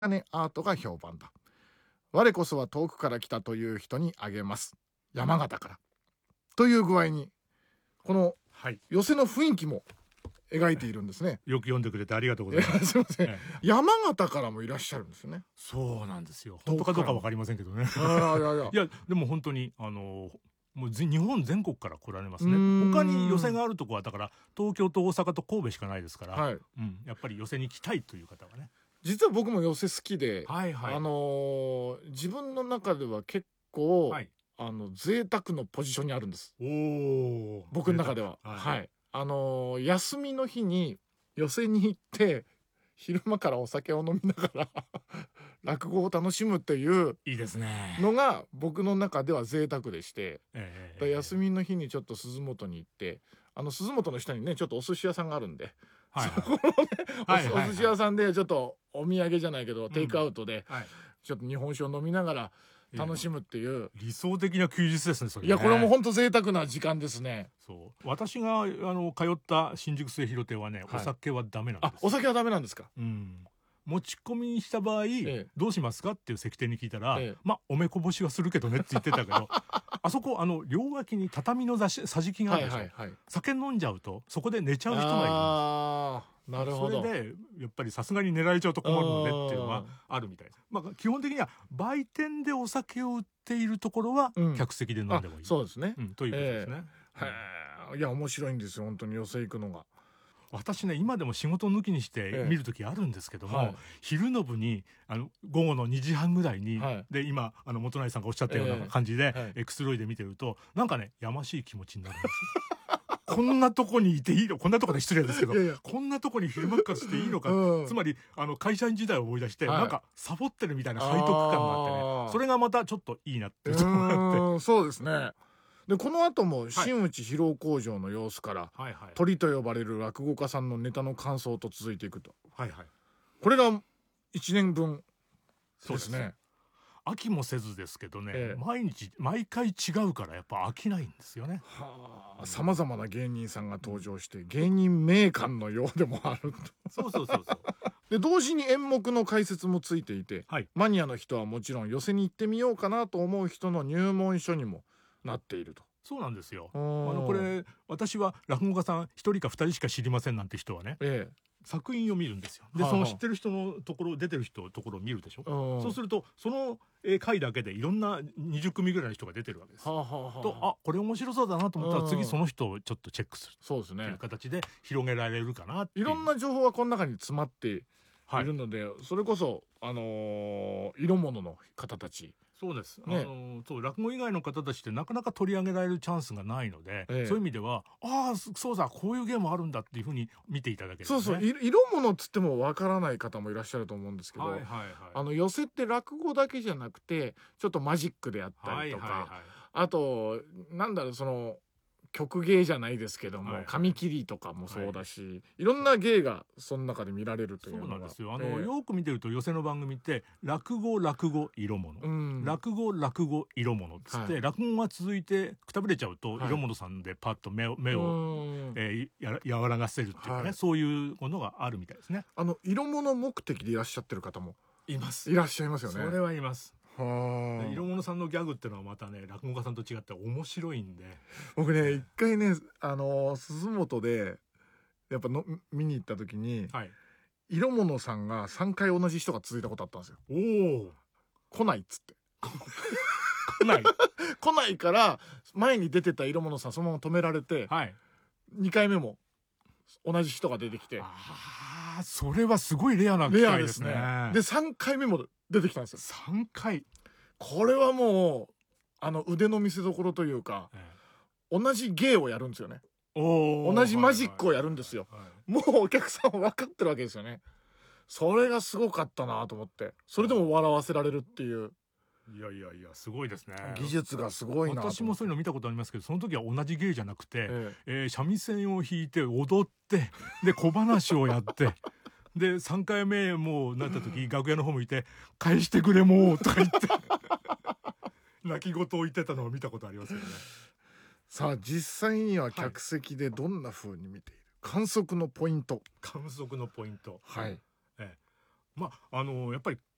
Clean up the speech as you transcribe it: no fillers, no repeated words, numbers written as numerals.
ねアートが評判だ。我こそは遠くから来たという人にあげます。山形から。という具合に、この寄席の雰囲気も描いているんですね。 よく読んでくれてありがとうございます。 すいません、山形からもいらっしゃるんですよね。 そうなんですよ。本当かどうかわかりませんけどね。いやでも本当にもう日本全国から来られますね。他に寄席があるとこはだから東京と大阪と神戸しかないですから、やっぱり寄席に来たいという方がね。 実は僕も寄席好きで、自分の中では結構、贅沢のポジションにあるんです。僕の中では。休みの日に寄席に行って昼間からお酒を飲みながら落語を楽しむっていうのが僕の中では贅沢でして、休みの日にちょっと鈴本に行って、鈴本の下にねちょっとお寿司屋さんがあるんで、そこのねお寿司屋さんでちょっとお土産じゃないけどテイクアウトでちょっと日本酒を飲みながら楽しむっていう理想的な休日ですね。それね。 いやこれも本当贅沢な時間ですね。 そう、私が通った新宿末広亭はね、お酒はダメなんです。 お酒はダメなんですか。 持ち込みした場合、どうしますかっていう関店に聞いたら、おめこぼしはするけどねって言ってたけどあそこ両脇に畳の桟敷があるでしょ。酒飲んじゃうとそこで寝ちゃう人がいるんです。なるほど。それでやっぱりさすがに寝られちゃうと困るのねっていうのはあるみたいです。基本的には売店でお酒を売っているところは客席で飲んでもいい。 そうですね。 ということですね。 いや面白いんですよ本当に寄席行くのが。 私ね今でも仕事抜きにして見る時あるんですけども、昼の部に午後の2時半ぐらいに、で今元成さんがおっしゃったような感じで、くつろいで見てるとなんかねやましい気持ちになるんです。こんなとこにいていいの、こんなとこで失礼ですけど、こんなとこに昼間っからしていいのか、つまり会社員時代を思い出して、なんかサボってるみたいな背徳感があってね、それがまたちょっといいなっていうところがあって。 そうですね。でこの後も真打ち披露工場の様子から、鳥と呼ばれる落語家さんのネタの感想と続いていくと。これが1年分ですね。 飽きもせずですけどね、毎回違うからやっぱ飽きないんですよね。 さまざまな芸人さんが登場して芸人名鑑のようでもあるそうで同時に演目の解説もついていて、マニアの人はもちろん寄席に行ってみようかなと思う人の入門書にもなっていると。 そうなんですよ。これ私は落語家さん1人か2人しか知りませんなんて人はね、作品を見るんですよ。でその知ってる人のところ出てる人のところを見るでしょ。そうするとその回だけでいろんな20組ぐらいの人が出てるわけです。とこれ面白そうだなと思ったら次その人をちょっとチェックするという形で広げられるかなっていう。 いろんな情報がこの中に詰まっているので、それこそ色物の方たち。 そうです。そう落語以外の方たちってなかなか取り上げられるチャンスがないので、そういう意味ではそうだこういうゲームあるんだっていうふうに見ていただける。 色物っつってもわからない方もいらっしゃると思うんですけど、寄席って落語だけじゃなくてちょっとマジックであったりとか、あとなんだろうその曲芸じゃないですけども、紙切りとかもそうだし、いろんな芸がその中で見られるというのが。 そうなんですよ。よく見てると寄席の番組って落語色物、落語色物っつって、落語が続いてくたびれちゃうと色物さんでパッと目を和らがせるっていうかね、そういうものがあるみたいですね。 色物目的でいらっしゃってる方もいらっしゃいますよね。 それはいます。色物さんのギャグってのはまたね落語家さんと違って面白いんで、 僕ね一回ね鈴本でやっぱ見に行った時に、色物さんが3回同じ人が続いたことあったんですよ。来ないっつって来ないから前に出てた色物さんそのまま止められて、2回目も同じ人が出てきて、 それはすごいレアな機会ですね。 で3回目も出てきたんですよ。 3回。 これはもう腕の見せ所というか、同じ芸をやるんですよね。同じマジックをやるんですよ。もうお客さん分かってるわけですよね。それがすごかったなと思って、それでも笑わせられるっていう。 いやすごいですね。 技術がすごいな。 私もそういうの見たことありますけど、その時は同じ芸じゃなくて、三味線を弾いて踊ってで小話をやってで3回目もうなった時楽屋の方向いて「返してくれもう」とか言って泣き言を言ってたのを見たことありますけどね。 さあ実際には客席でどんな風に見ている、観測のポイント。 観測のポイント。 はい。 やっぱり